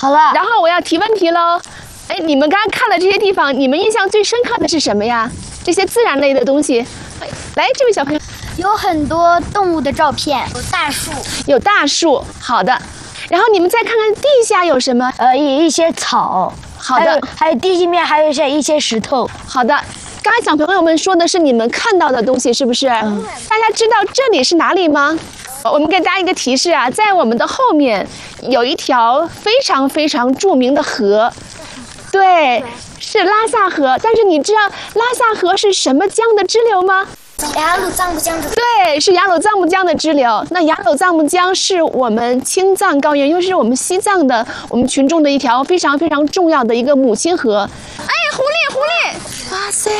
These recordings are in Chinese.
好了。 然后我要提问题喽。哎，你们刚刚看了这些地方，你们印象最深刻的是什么呀？这些自然类的东西。来，这位小朋友， 有很多动物的照片，有大树， 有大树，好的。然后你们再看看地下有什么？ 一些草， 好的， 还有地面，还有一些石头。 好的。刚才小朋友们说的是你们看到的东西，是不是？大家知道这里是哪里吗？我们给大家一个提示啊，在我们的后面有一条非常非常著名的河，对，是拉萨河。但是你知道拉萨河是什么江的支流吗？ 雅鲁藏布江的。 对，是雅鲁藏布江的支流。那雅鲁藏布江是我们青藏高原，又是我们西藏的我们群众的一条非常非常重要的一个母亲河。哎，狐狸！哇塞！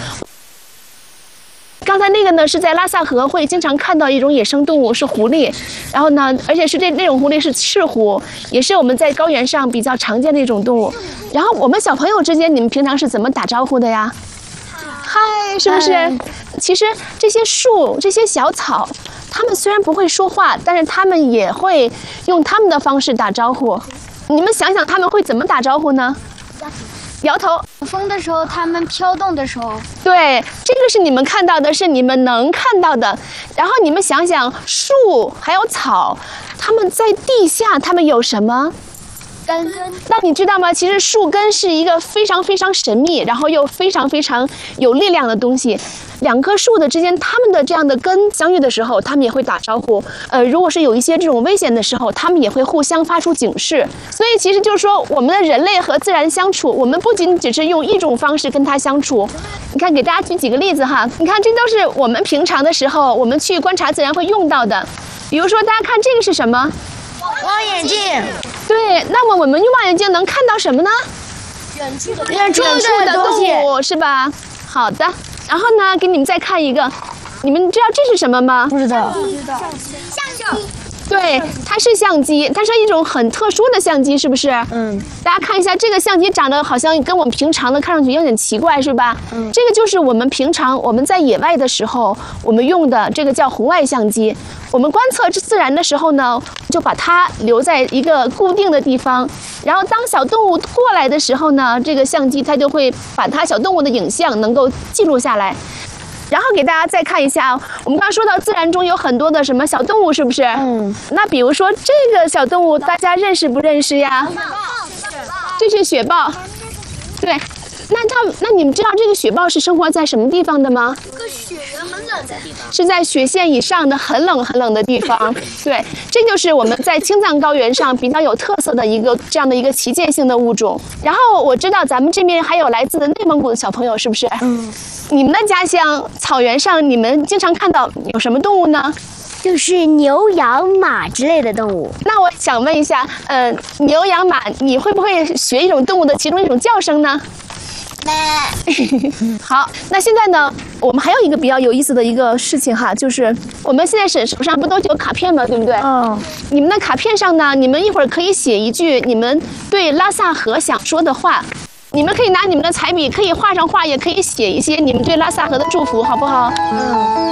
刚才那个呢，是在拉萨河会经常看到一种野生动物，是狐狸。然后呢，而且是那种狐狸是赤狐，也是我们在高原上比较常见的一种动物。然后我们小朋友之间，你们平常是怎么打招呼的呀？嗨，是不是？其实这些树、这些小草，它们虽然不会说话，但是它们也会用它们的方式打招呼。你们想想，他们会怎么打招呼呢？摇头。 风的时候，它们飘动的时候， 对，这个是你们看到的，是你们能看到的。然后你们想想，树还有草，它们在地下，它们有什么？ 根。 那你知道吗？其实树根是一个非常非常神秘，然后又非常非常有力量的东西。两棵树的之间，它们的这样的根相遇的时候，它们也会打招呼。如果是有一些这种危险的时候，它们也会互相发出警示。所以其实就是说，我们的人类和自然相处，我们不仅只是用一种方式跟它相处。你看，给大家举几个例子哈。你看，这都是我们平常的时候，我们去观察自然会用到的。比如说，大家看这个是什么？ 望远镜。 对，那么我们用望远镜能看到什么呢？ 远处的动物是吧？好的。然后呢，给你们再看一个，你们知道这是什么吗？ 不知道。 相机。 对，它是相机，它是一种很特殊的相机，是不是？大家看一下，这个相机长得好像跟我们平常的看上去有点奇怪，是吧？这个就是我们平常我们在野外的时候我们用的这个叫红外相机。我们观测自然的时候呢，就把它留在一个固定的地方，然后当小动物过来的时候呢，这个相机它就会把它小动物的影像能够记录下来。然后给大家再看一下，我们刚刚说到自然中有很多的什么小动物，是不是？那比如说这个小动物，大家认识不认识呀？这是雪豹。对，那你们知道这个雪豹是生活在什么地方的吗？ 一个雪原很冷的地方。 是在雪线以上的很冷很冷的地方。对，这就是我们在青藏高原上比较有特色的一个这样的一个旗舰性的物种。然后我知道咱们这边还有来自内蒙古的小朋友，是不是？你们的家乡草原上，你们经常看到有什么动物呢？ 就是牛、羊、马之类的动物。 那我想问一下，牛、羊、马，你会不会学一种动物的其中一种叫声呢？好，那现在呢，我们还有一个比较有意思的一个事情哈，就是我们现在手上不都有卡片吗？对不对？你们的卡片上呢，你们一会儿可以写一句你们对拉萨河想说的话。你们可以拿你们的彩笔，可以画上画，也可以写一些你们对拉萨河的祝福，好不好？